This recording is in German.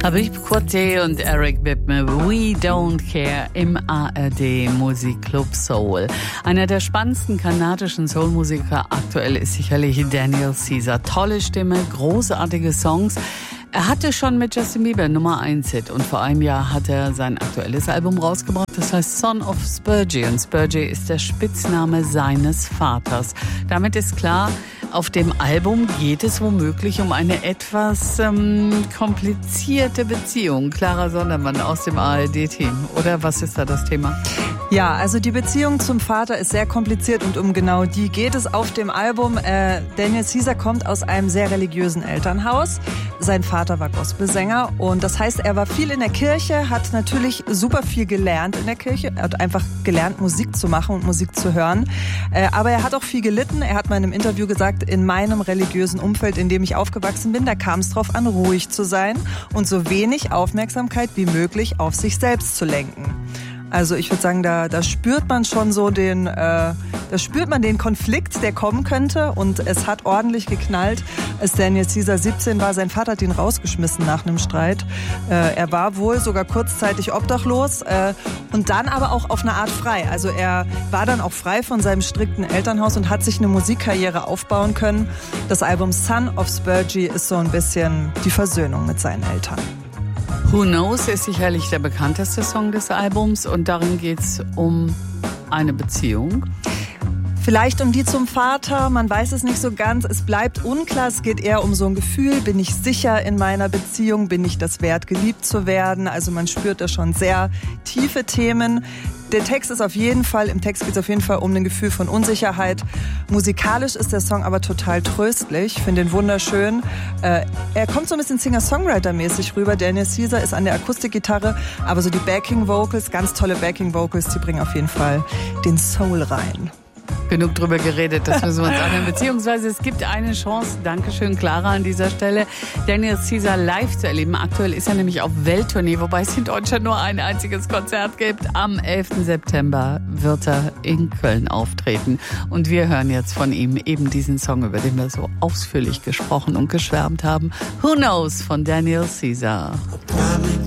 Habib Quartet und Eric Bittmer, We Don't Care im ARD Musikclub Soul. Einer der spannendsten kanadischen Soulmusiker aktuell ist sicherlich Daniel Caesar. Tolle Stimme, großartige Songs. Er hatte schon mit Justin Bieber Nummer 1 Hit und vor einem Jahr hat er sein aktuelles Album rausgebracht, das heißt Son of Spurgey, und Spurgey ist der Spitzname seines Vaters. Damit ist klar, auf dem Album geht es womöglich um eine etwas komplizierte Beziehung. Clara Sondermann aus dem ARD-Team, oder was ist da das Thema? Ja, also die Beziehung zum Vater ist sehr kompliziert und um genau die geht es auf dem Album. Daniel Caesar kommt aus einem sehr religiösen Elternhaus. Sein Vater war Gospelsänger und das heißt, er war viel in der Kirche, hat natürlich super viel gelernt in der Kirche. Er hat einfach gelernt, Musik zu machen und Musik zu hören. Aber er hat auch viel gelitten. Er hat mal in einem Interview gesagt, in meinem religiösen Umfeld, in dem ich aufgewachsen bin, da kam es drauf an, ruhig zu sein und so wenig Aufmerksamkeit wie möglich auf sich selbst zu lenken. Also ich würde sagen, da spürt man schon so den Konflikt, der kommen könnte, und es hat ordentlich geknallt, als Daniel Caesar 17 war. Sein Vater hat ihn rausgeschmissen nach einem Streit. Er war wohl sogar kurzzeitig obdachlos und dann aber auch auf eine Art frei. Also er war dann auch frei von seinem strikten Elternhaus und hat sich eine Musikkarriere aufbauen können. Das Album Son of Spurgey ist so ein bisschen die Versöhnung mit seinen Eltern. Who Knows ist sicherlich der bekannteste Song des Albums und darin geht es um eine Beziehung. Vielleicht um die zum Vater, man weiß es nicht so ganz. Es bleibt unklar, es geht eher um so ein Gefühl, bin ich sicher in meiner Beziehung, bin ich das wert, geliebt zu werden? Also man spürt da schon sehr tiefe Themen. Der Text ist auf jeden Fall, im Text geht es auf jeden Fall um ein Gefühl von Unsicherheit. Musikalisch ist der Song aber total tröstlich, ich finde ihn wunderschön. Er kommt so ein bisschen Singer-Songwriter-mäßig rüber. Daniel Caesar ist an der Akustikgitarre, aber so die Backing-Vocals, ganz tolle Backing-Vocals, die bringen auf jeden Fall den Soul rein. Genug drüber geredet, das müssen wir uns anhören. Beziehungsweise es gibt eine Chance, Dankeschön Clara an dieser Stelle, Daniel Caesar live zu erleben. Aktuell ist er nämlich auf Welttournee, wobei es in Deutschland nur ein einziges Konzert gibt. Am 11. September wird er in Köln auftreten. Und wir hören jetzt von ihm eben diesen Song, über den wir so ausführlich gesprochen und geschwärmt haben. Who Knows von Daniel Caesar.